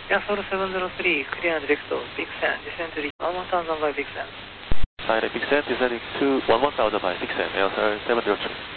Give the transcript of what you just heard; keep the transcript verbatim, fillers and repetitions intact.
Yeah, Soul seven zero three, clear and direct, Big San, descend to one one thousand by Big San. Direct Big San, descending to one one thousand by Big San, Air seven zero three.